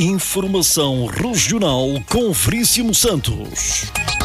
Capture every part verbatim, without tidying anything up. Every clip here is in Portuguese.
Informação regional com Veríssimo Santos.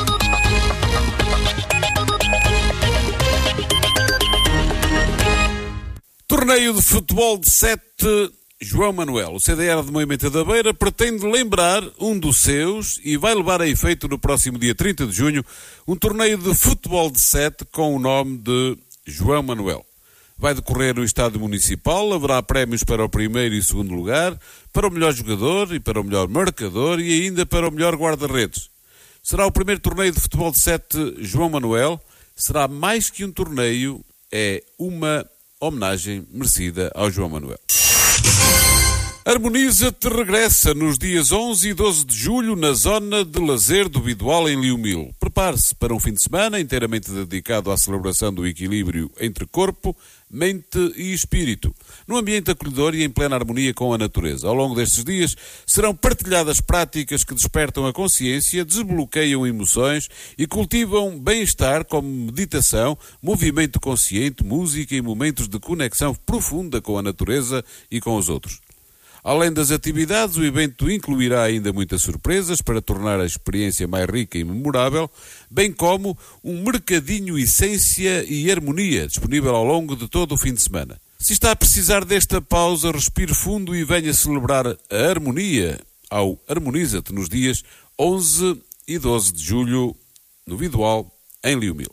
Torneio de futebol de sete João Manuel. O C D R de Moimenta da Beira pretende lembrar um dos seus e vai levar a efeito no próximo dia trinta de junho um torneio de futebol de sete com o nome de João Manuel. Vai decorrer no estádio municipal, haverá prémios para o primeiro e segundo lugar, para o melhor jogador e para o melhor marcador e ainda para o melhor guarda-redes. Será o primeiro torneio de futebol de sete João Manuel. Será mais que um torneio, é uma homenagem merecida ao João Manuel. Harmoniza-te regressa nos dias onze e doze de julho na zona de lazer do Bidoal em Liumil. Prepare-se para um fim de semana inteiramente dedicado à celebração do equilíbrio entre corpo, mente e espírito, num ambiente acolhedor e em plena harmonia com a natureza. Ao longo destes dias serão partilhadas práticas que despertam a consciência, desbloqueiam emoções e cultivam bem-estar como meditação, movimento consciente, música e momentos de conexão profunda com a natureza e com os outros. Além das atividades, o evento incluirá ainda muitas surpresas para tornar a experiência mais rica e memorável, bem como um mercadinho Essência e Harmonia, disponível ao longo de todo o fim de semana. Se está a precisar desta pausa, respire fundo e venha celebrar a harmonia ao Harmoniza-te nos dias onze e doze de julho, no Bidoal, em Liumil.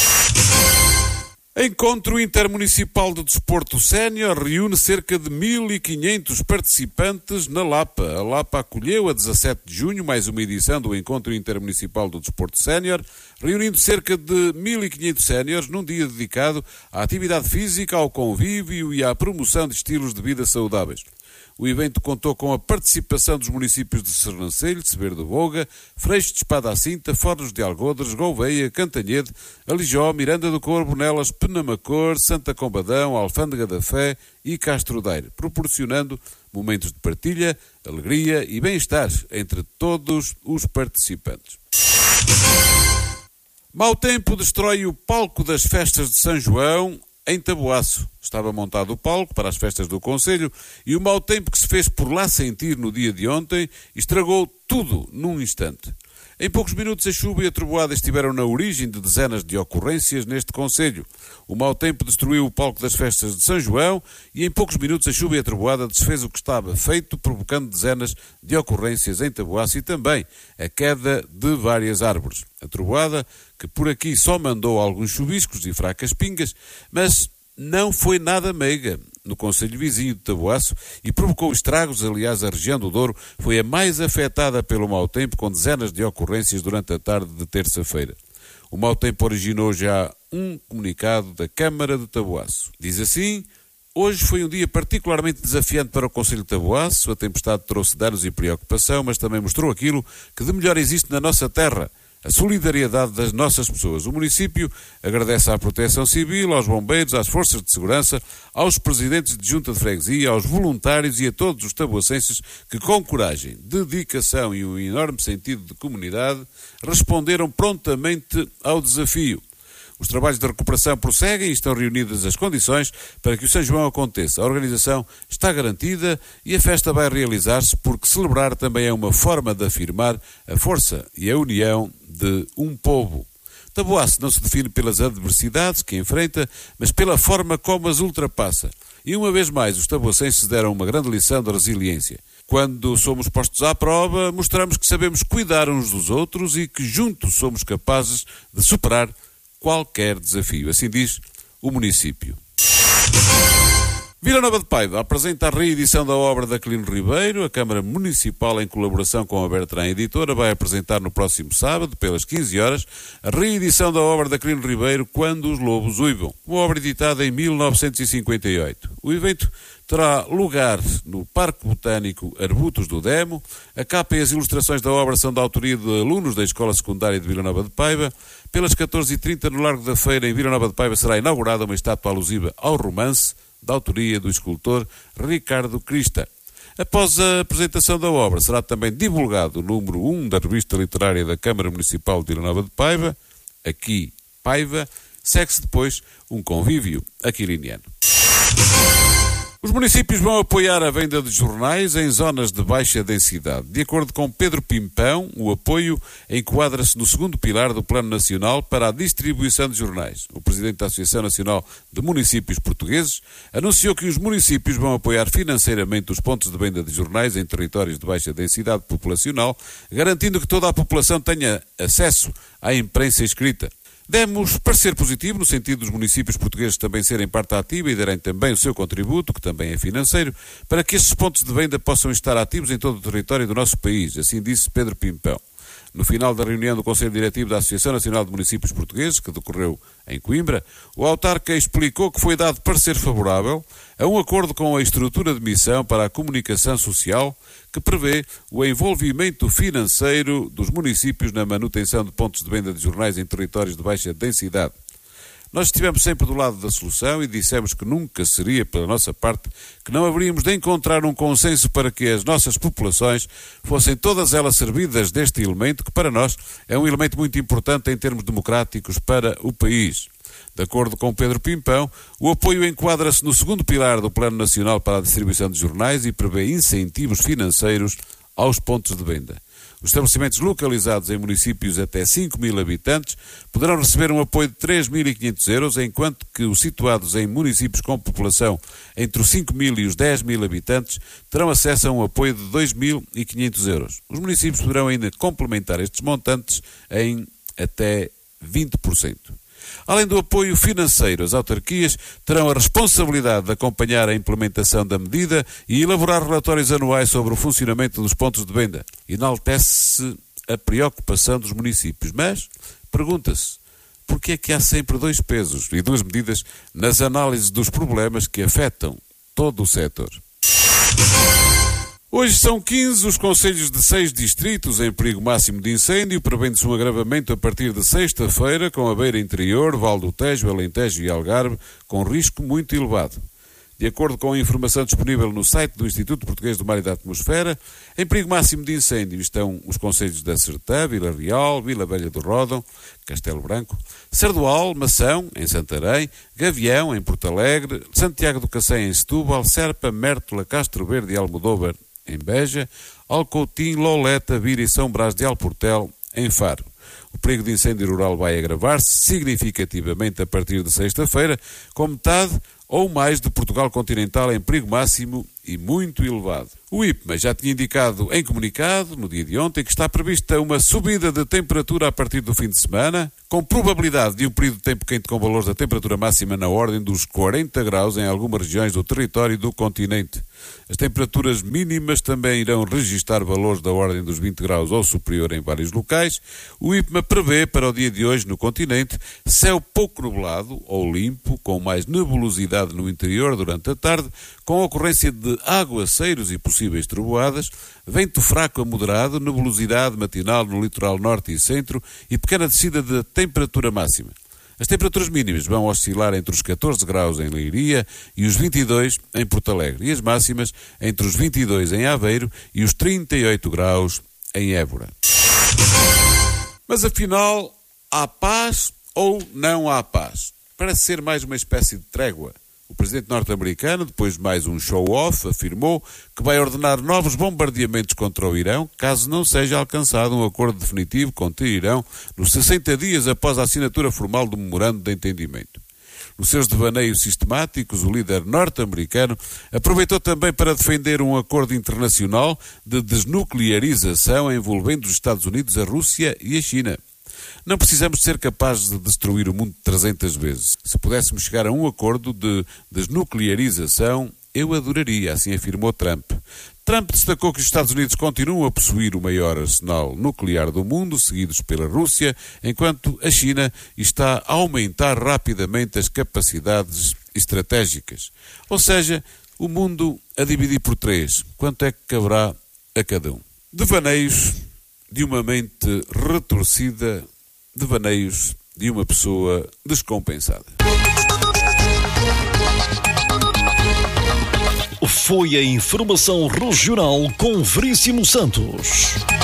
Encontro Intermunicipal de Desporto Sénior reúne cerca de mil e quinhentos participantes na Lapa. A Lapa acolheu a dezassete de junho mais uma edição do Encontro Intermunicipal do Desporto Sénior, reunindo cerca de mil e quinhentos séniores num dia dedicado à atividade física, ao convívio e à promoção de estilos de vida saudáveis. O evento contou com a participação dos municípios de Sernancelho, Ceber de Boga, Freixo de Espada à Cinta, Fornos de Algodres, Gouveia, Cantanhede, Alijó, Miranda do Corvo, Nelas, Penamacor, Santa Combadão, Alfândega da Fé e Castro Daire, proporcionando momentos de partilha, alegria e bem-estar entre todos os participantes. Mau tempo destrói o palco das festas de São João em Taboaço. Estava montado o palco para as festas do concelho e o mau tempo que se fez por lá sentir no dia de ontem estragou tudo num instante. Em poucos minutos a chuva e a trovoada estiveram na origem de dezenas de ocorrências neste concelho. O mau tempo destruiu o palco das festas de São João e em poucos minutos a chuva e a trovoada desfez o que estava feito, provocando dezenas de ocorrências em Taboaço e também a queda de várias árvores. A trovoada, que por aqui só mandou alguns chuviscos e fracas pingas, mas não foi nada meiga no concelho vizinho de Taboaço e provocou estragos. Aliás, a região do Douro foi a mais afetada pelo mau tempo, com dezenas de ocorrências durante a tarde de terça-feira. O mau tempo originou já um comunicado da Câmara de Taboaço. Diz assim: hoje foi um dia particularmente desafiante para o concelho de Taboaço. A tempestade trouxe danos e preocupação, mas também mostrou aquilo que de melhor existe na nossa terra: a solidariedade das nossas pessoas. O município agradece à Proteção Civil, aos bombeiros, às forças de segurança, aos presidentes de junta de freguesia, aos voluntários e a todos os taboacenses que, com coragem, dedicação e um enorme sentido de comunidade, responderam prontamente ao desafio. Os trabalhos de recuperação prosseguem e estão reunidas as condições para que o São João aconteça. A organização está garantida e a festa vai realizar-se, porque celebrar também é uma forma de afirmar a força e a união de um povo. Taboaço não se define pelas adversidades que enfrenta, mas pela forma como as ultrapassa. E uma vez mais os taboacenses deram uma grande lição de resiliência. Quando somos postos à prova, mostramos que sabemos cuidar uns dos outros e que juntos somos capazes de superar qualquer desafio. Assim diz o município. Vila Nova de Paiva apresenta a reedição da obra da Aquilino Ribeiro. A Câmara Municipal, em colaboração com a Bertrand Editora, vai apresentar no próximo sábado, pelas quinze horas, a reedição da obra da Aquilino Ribeiro, Quando os Lobos Uivam, uma obra editada em mil novecentos e cinquenta e oito. O evento terá lugar no Parque Botânico Arbutos do Demo. A capa e as ilustrações da obra são da autoria de alunos da Escola Secundária de Vila Nova de Paiva. Pelas catorze e trinta, no Largo da Feira, em Vila Nova de Paiva, será inaugurada uma estátua alusiva ao romance, da autoria do escultor Ricardo Crista. Após a apresentação da obra, será também divulgado o número um da revista literária da Câmara Municipal de Vila Nova de Paiva, Aqui Paiva. Segue-se depois um convívio aquiliniano. Os municípios vão apoiar a venda de jornais em zonas de baixa densidade. De acordo com Pedro Pimpão, o apoio enquadra-se no segundo pilar do Plano Nacional para a distribuição de jornais. O presidente da Associação Nacional de Municípios Portugueses anunciou que os municípios vão apoiar financeiramente os pontos de venda de jornais em territórios de baixa densidade populacional, garantindo que toda a população tenha acesso à imprensa escrita. Demos parecer positivo no sentido dos municípios portugueses também serem parte ativa e darem também o seu contributo, que também é financeiro, para que estes pontos de venda possam estar ativos em todo o território do nosso país, assim disse Pedro Pimpão. No final da reunião do Conselho Diretivo da Associação Nacional de Municípios Portugueses, que decorreu em Coimbra, o autarca explicou que foi dado parecer favorável a um acordo com a estrutura de missão para a comunicação social que prevê o envolvimento financeiro dos municípios na manutenção de pontos de venda de jornais em territórios de baixa densidade. Nós estivemos sempre do lado da solução e dissemos que nunca seria, pela nossa parte, que não haveríamos de encontrar um consenso para que as nossas populações fossem todas elas servidas deste elemento, que para nós é um elemento muito importante em termos democráticos para o país. De acordo com Pedro Pimpão, o apoio enquadra-se no segundo pilar do Plano Nacional para a Distribuição de Jornais e prevê incentivos financeiros aos pontos de venda. Os estabelecimentos localizados em municípios até cinco mil habitantes poderão receber um apoio de três mil e quinhentos euros, enquanto que os situados em municípios com população entre os cinco mil e os dez mil habitantes terão acesso a um apoio de dois mil e quinhentos euros. Os municípios poderão ainda complementar estes montantes em até vinte por cento. Além do apoio financeiro, as autarquias terão a responsabilidade de acompanhar a implementação da medida e elaborar relatórios anuais sobre o funcionamento dos pontos de venda. Enaltece-se a preocupação dos municípios, mas pergunta-se, porquê é que há sempre dois pesos e duas medidas nas análises dos problemas que afetam todo o setor? Hoje são quinze os concelhos de seis distritos em perigo máximo de incêndio, prevendo-se um agravamento a partir de sexta-feira, com a Beira Interior, Val do Tejo, Alentejo e Algarve, com risco muito elevado. De acordo com a informação disponível no site do Instituto Português do Mar e da Atmosfera, em perigo máximo de incêndio estão os concelhos da Sertã, Vila Real, Vila Velha do Ródão, Castelo Branco, Sardual, Mação, em Santarém, Gavião, em Porto Alegre, Santiago do Cacém, em Setúbal, Serpa, Mértola, Castro Verde e Almodóvar, em Beja, Alcoutim, Loleta, Vira e São Brás de Alportel, em Faro. O perigo de incêndio rural vai agravar-se significativamente a partir de sexta-feira, com metade ou mais de Portugal continental em perigo máximo e muito elevado. O I P M A já tinha indicado em comunicado, no dia de ontem, que está prevista uma subida de temperatura a partir do fim de semana, com probabilidade de um período de tempo quente com valores da temperatura máxima na ordem dos quarenta graus em algumas regiões do território do continente. As temperaturas mínimas também irão registrar valores da ordem dos vinte graus ou superior em vários locais. O I P M A prevê para o dia de hoje no continente céu pouco nublado ou limpo, com mais nebulosidade no interior durante a tarde, com a ocorrência de aguaceiros e possíveis trovoadas, vento fraco a moderado, nebulosidade matinal no litoral norte e centro e pequena descida de temperatura máxima. As temperaturas mínimas vão oscilar entre os catorze graus em Leiria e os vinte e dois em Porto Alegre, e as máximas entre os vinte e dois em Aveiro e os trinta e oito graus em Évora. Mas afinal, há paz ou não há paz? Parece ser mais uma espécie de trégua. O presidente norte-americano, depois de mais um show-off, afirmou que vai ordenar novos bombardeamentos contra o Irão, caso não seja alcançado um acordo definitivo com o Teherão nos sessenta dias após a assinatura formal do memorando de entendimento. Nos seus devaneios sistemáticos, o líder norte-americano aproveitou também para defender um acordo internacional de desnuclearização envolvendo os Estados Unidos, a Rússia e a China. Não precisamos ser capazes de destruir o mundo trezentas vezes. Se pudéssemos chegar a um acordo de desnuclearização, eu adoraria, assim afirmou Trump. Trump destacou que os Estados Unidos continuam a possuir o maior arsenal nuclear do mundo, seguidos pela Rússia, enquanto a China está a aumentar rapidamente as capacidades estratégicas. Ou seja, o mundo a dividir por três. Quanto é que caberá a cada um? Devaneios de uma mente retorcida, devaneios de uma pessoa descompensada. Foi a informação regional com Veríssimo Santos.